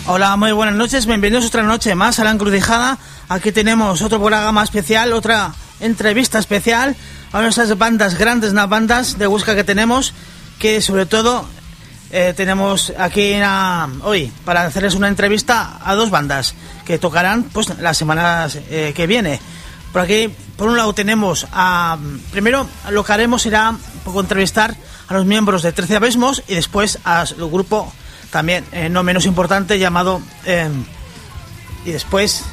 Hola, muy buenas noches, bienvenidos otra noche más a La Encrucijada. Aquí tenemos otro programa especial, otra entrevista especial a nuestras bandas, grandes bandas de Huesca que tenemos, que sobre todo tenemos aquí hoy para hacerles una entrevista a dos bandas que tocarán pues las semanas que viene. Por aquí, por un lado tenemos primero lo que haremos será un poco entrevistar a los miembros de 13 Abismos y después al grupo también no menos importante llamado y después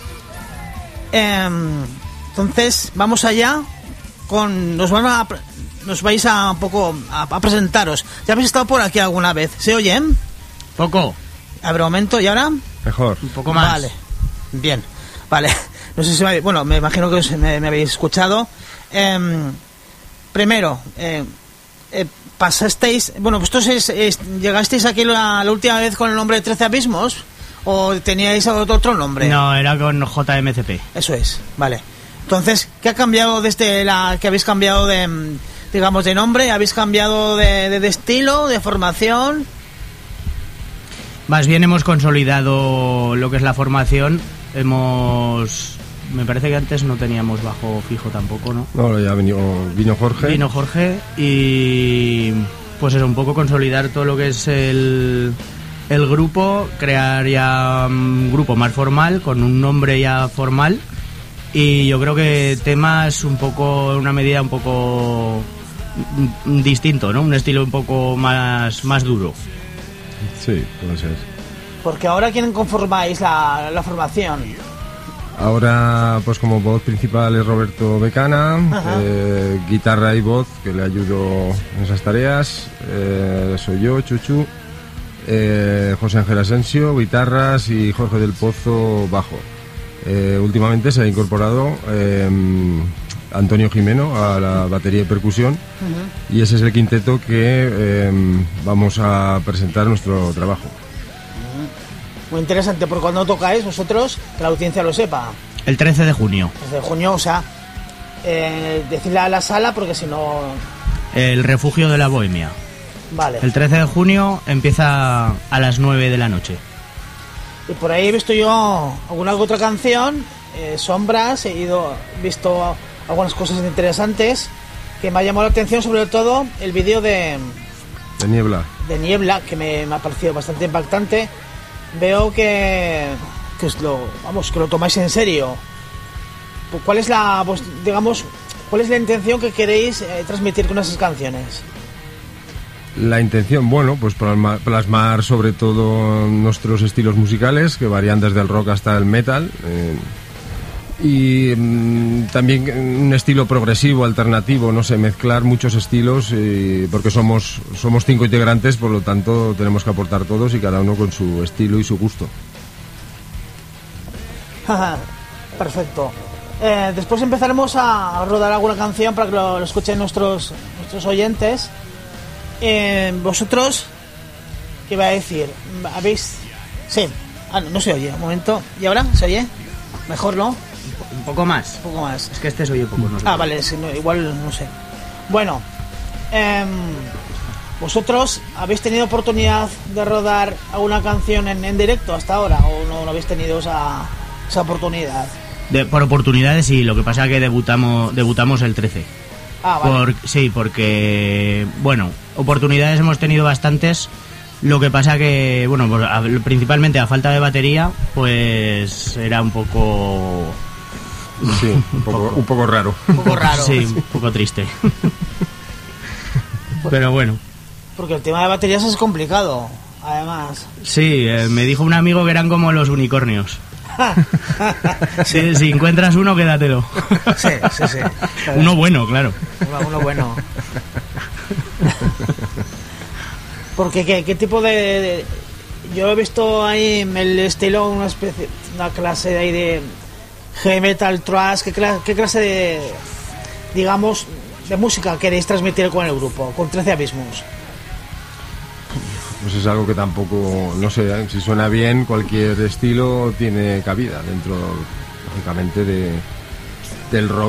entonces vamos allá con nos vais a un poco a presentaros. Ya habéis estado por aquí alguna vez, ¿se oyen? Poco. A ver, un momento, ¿y ahora? Mejor. Un poco más. Vale, bien, vale. No sé si me imagino que me habéis escuchado. Primero, pasasteis, vosotros llegasteis aquí la última vez con el nombre de 13 Abismos o teníais otro nombre. No, era con JMCP. Eso es, vale. Entonces, ¿qué ha cambiado desde que habéis cambiado de, digamos, de nombre? ¿Habéis cambiado de estilo, de formación? Más bien hemos consolidado lo que es la formación. Me parece que antes no teníamos bajo fijo tampoco, ¿no? No, ya vino Jorge. Vino Jorge y pues eso, un poco consolidar todo lo que es el grupo, crear ya un grupo más formal, con un nombre ya formal. Y yo creo que temas una medida un poco distinto, ¿no? Un estilo un poco más duro. Sí, puede ser. Porque ahora, ¿quién conformáis la formación? Ahora, pues como voz principal es Roberto Becana, guitarra y voz, que le ayudo en esas tareas, soy yo, Chuchu, José Ángel Asensio, guitarras y Jorge del Pozo, bajo. Últimamente se ha incorporado Antonio Jimeno a la batería y percusión, y ese es el quinteto que vamos a presentar nuestro trabajo. Muy interesante, porque cuando tocáis vosotros, que la audiencia lo sepa. El 13 de junio. 13 de junio, o sea, decirle a la sala porque si no... El Refugio de la Bohemia. Vale. El 13 de junio empieza a las 9 de la noche. Y por ahí he visto yo alguna otra canción, Sombras, he visto algunas cosas interesantes que me ha llamado la atención, sobre todo el vídeo de Niebla. De Niebla, que me ha parecido bastante impactante. Veo que lo tomáis en serio. ¿Cuál es la intención que queréis transmitir con esas canciones? La intención, pues plasmar sobre todo nuestros estilos musicales, que varían desde el rock hasta el metal, y también un estilo progresivo, alternativo, mezclar muchos estilos, porque somos 5 integrantes, por lo tanto tenemos que aportar todos y cada uno con su estilo y su gusto. Perfecto. Después empezaremos a rodar alguna canción para que lo escuchen nuestros oyentes. Vosotros, ¿qué iba a decir? ¿Habéis...? Sí. No se oye, un momento. ¿Y ahora? ¿Se oye? Mejor, ¿no? Un poco más. Un poco más. Es que se oye poco. No sé. Vale, igual no sé. Bueno, ¿vosotros habéis tenido oportunidad de rodar alguna canción en directo hasta ahora o no habéis tenido esa oportunidad? Por oportunidades sí, lo que pasa es que debutamos el 13. Vale. Porque, oportunidades hemos tenido bastantes. Lo que pasa que, principalmente a falta de batería, pues era un poco... Sí, un poco raro. Un poco raro. Sí, un poco triste. Pero bueno. Porque el tema de baterías es complicado, además. Sí, me dijo un amigo que eran como los unicornios. Si encuentras uno, quédatelo. Sí. Uno bueno, claro. Uno bueno. Porque ¿qué tipo de...? Yo he visto ahí en el estilo una clase de ahí de heavy metal, thrash. ¿Qué clase de, digamos, de música queréis transmitir con el grupo, con 13 Abismos? Pues es algo que tampoco, no sé, si suena bien, cualquier estilo tiene cabida dentro, lógicamente, del rock.